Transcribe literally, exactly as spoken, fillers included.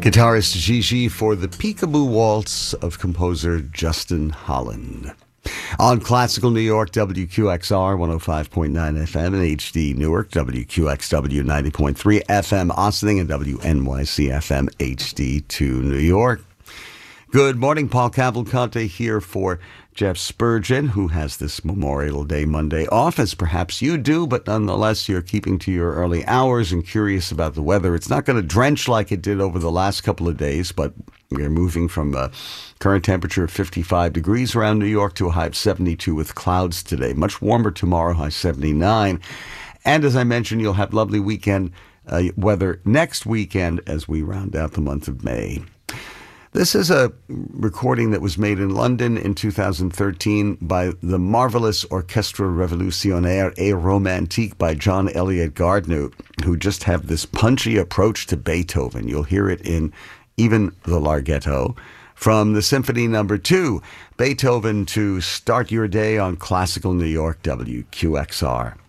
Guitarist Gigi for the Peekaboo Waltz of composer Justin Holland. On Classical New York, W Q X R one oh five point nine F M, and H D Newark, W Q X W ninety point three F M Ossining, and W N Y C F M H D two New York. Good morning, Paul Cavalcante here for Jeff Spurgeon, who has this Memorial Day Monday off, as perhaps you do, but nonetheless you're keeping to your early hours and curious about the weather. It's not going to drench like it did over the last couple of days, but we're moving from a current temperature of fifty-five degrees around New York to a high of seventy-two with clouds today. Much warmer tomorrow, high seventy-nine. And as I mentioned, you'll have lovely weekend uh, weather next weekend as we round out the month of May. This is a recording that was made in London in two thousand thirteen by the marvelous Orchestra Revolutionnaire et Romantique by John Eliot Gardner, who just have this punchy approach to Beethoven. You'll hear it in even the Larghetto. From the Symphony Number Two, Beethoven, to start your day on Classical New York, W Q X R.